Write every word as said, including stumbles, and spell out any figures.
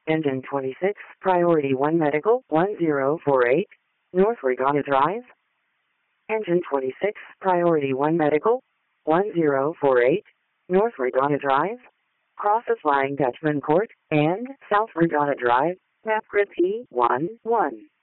Engine twenty-six, Priority one Medical, one zero four eight, North Regatta Drive. Engine twenty-six, Priority one Medical, one zero four eight, North Regatta Drive. Crosses Flying Dutchman Court and South Regatta Drive, map grid P one one.